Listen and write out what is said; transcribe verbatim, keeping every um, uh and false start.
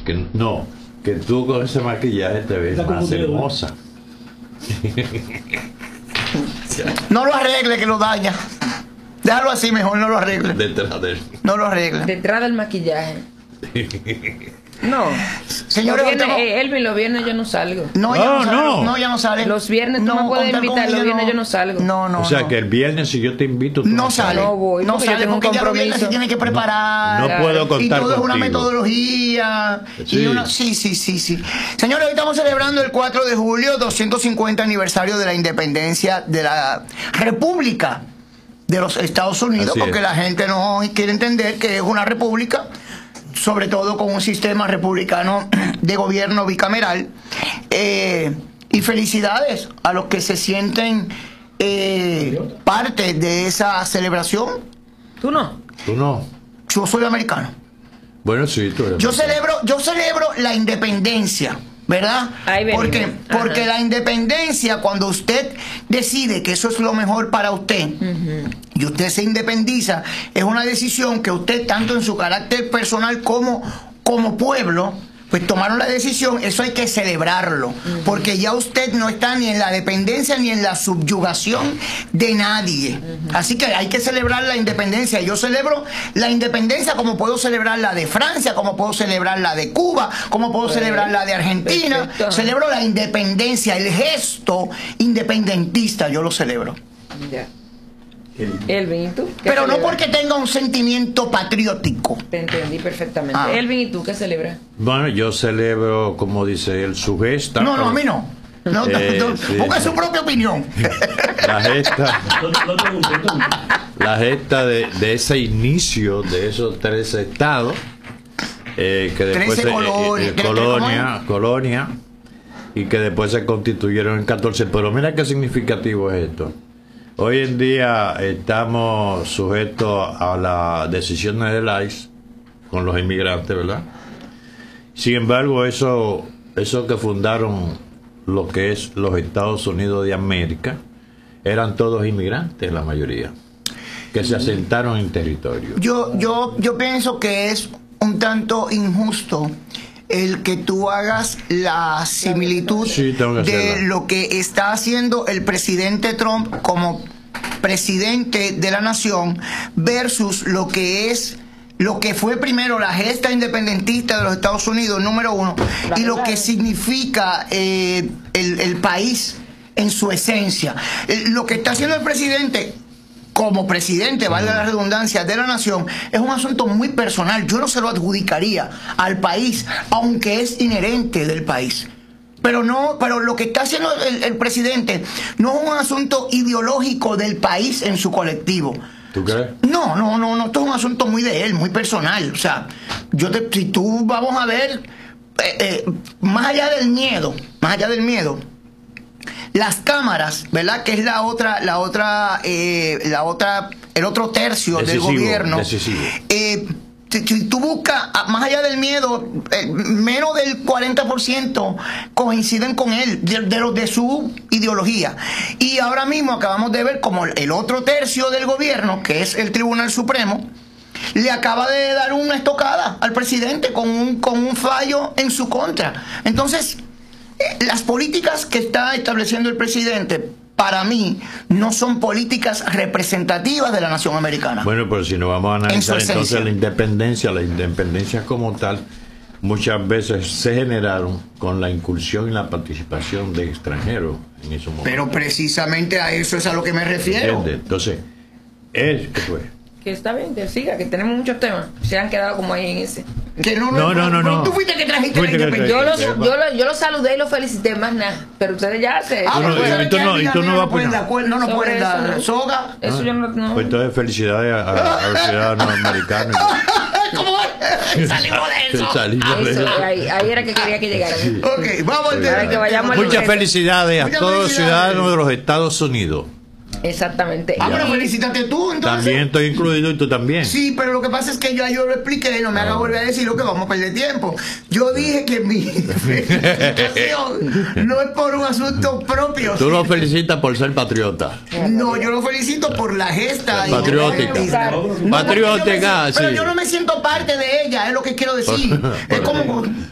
Que no, que tú con ese maquillaje te ves Está más confundido, hermosa. No lo arregle, que lo daña. Déjalo así mejor, no lo arregle. Detrás de él. No lo arregle. Detrás del maquillaje. No. Señores, Los viernes, estamos- eh, Elvin, los viernes yo no salgo. No, ya No, no, sale, no. no, ya no sale. Los viernes tú no, me puedes contar invitar, conmigo los viernes yo no salgo. No, no, O sea no. que el viernes, si yo te invito, tú no sale. No voy, no porque yo sale tengo un porque ya los viernes se compromiso. tiene que preparar. No, no puedo Y contar todo es una contigo. metodología. Sí. Y una, sí, sí, sí, sí. Señores, hoy estamos celebrando el cuatro de julio, doscientos cincuenta aniversario de la independencia de la República de los Estados Unidos, Así porque es. la gente no quiere entender que es una república, sobre todo con un sistema republicano de gobierno bicameral. Eh, y felicidades a los que se sienten eh, parte de esa celebración. ¿Tú no? Tú no. Yo soy americano. Bueno, sí, tú eres. Yo celebro, yo celebro la independencia, ¿verdad? Ahí venimos. Porque, Ajá. porque la independencia, cuando usted decide que eso es lo mejor para usted, Ujú. y usted se independiza, es una decisión que usted, tanto en su carácter personal como como pueblo, pues tomaron la decisión. Eso hay que celebrarlo, porque ya usted no está ni en la dependencia ni en la subyugación de nadie. Así que hay que celebrar la independencia. Yo celebro la independencia como puedo celebrar la de Francia, como puedo celebrar la de Cuba, como puedo Pues, celebrar la de Argentina. perfecto. Celebro la independencia, el gesto independentista, yo lo celebro. Ya. Elvin, ¿y tú? ¿Qué Pero no celebras? porque tenga un sentimiento patriótico. Te entendí perfectamente. Ah. Elvin, ¿y tú qué celebras? Bueno, yo celebro, como dice él, su gesta. No, no, a mí no. No, Eh, no, no, sí. ponga su propia opinión. La gesta, No, no te gusta, no te gusta. la gesta de, de ese inicio de esos tres estados, eh, que después Trece se- colonias, eh, ¿qué- qué- colonia, cómo es? colonia, y que después se constituyeron en catorce. Pero mira qué significativo es esto. Hoy en día estamos sujetos a las decisiones del I C E con los inmigrantes, ¿verdad? Sin embargo, eso, eso que fundaron lo que es los Estados Unidos de América, eran todos inmigrantes, la mayoría, que se asentaron en territorio. Yo, yo, yo pienso que es un tanto injusto el que tú hagas la similitud Sí, tengo que de hacerla. lo que está haciendo el presidente Trump como presidente de la nación versus lo que es lo que fue primero la gesta independentista de los Estados Unidos, número uno, y lo que significa eh, el, el país en su esencia. Eh, Lo que está haciendo el presidente como presidente, valga la redundancia, de la nación, es un asunto muy personal. Yo no se lo adjudicaría al país, aunque es inherente del país. Pero no, pero lo que está haciendo el, el presidente no es un asunto ideológico del país en su colectivo. ¿Tú crees? No, no, no, no, esto es un asunto muy de él, muy personal. O sea, yo te, si tú vamos a ver, eh, eh, más allá del miedo, más allá del miedo, las cámaras, ¿verdad? Que es la otra, la otra, eh, la otra, el otro tercio Decisivo, del gobierno. decisivo. Eh, si, si tú buscas, ah, más allá del miedo, eh, menos del cuarenta por ciento coinciden con él, de, de los de su ideología. Y ahora mismo acabamos de ver como el otro tercio del gobierno, que es el Tribunal Supremo, le acaba de dar una estocada al presidente con un, con un fallo en su contra. Entonces, eh, las políticas que está estableciendo el presidente, para mí, no son políticas representativas de la nación americana. Bueno, pero si no vamos a analizar En su entonces esencia. la independencia, la independencia como tal, muchas veces se generaron con la incursión y la participación de extranjeros en esos momentos. Pero precisamente a eso es a lo que me refiero. ¿Entiendes? Entonces, es que fue. Que está bien, que siga, que tenemos muchos temas. Se han quedado como ahí en ese. Que no, No, no, no, pero no. Tú fuiste que trajiste Fuiste la que independencia. Yo lo, yo, lo, yo lo saludé y lo felicité, más nada. Pero ustedes ya se... Ah, Tú no- pero y ¿sabes tú qué? no- y Mira, tú no mira, vas a pueden opinar. dar cuer- no nos Sobre pueden eso, dar ¿no? soga. Eso yo no... no. Pues entonces felicidades a, a- a los ciudadanos americanos. ¿Cómo es? Salimos de eso. Salimos de Eso, eso. ahí, ahí era que quería que llegara. Ok, vamos al Para tema. que vayamos al Muchas libreto. felicidades a Muchas todos los felicidades. ciudadanos de los Estados Unidos. Exactamente. Ah, pero Y- felicítate tú, entonces. También estoy incluido y tú también. Sí, pero lo que pasa es que yo, yo lo expliqué y no me haga volver a decir lo que vamos a perder tiempo. Yo dije que mi felicitación no es por un asunto propio. Tú lo felicitas por ser patriota. No, yo lo felicito por la gesta. Patriótica. independentista. No, No, porque yo me Patriótica, siento- Pero sí. yo no me siento parte de ella, es lo que quiero decir. Es como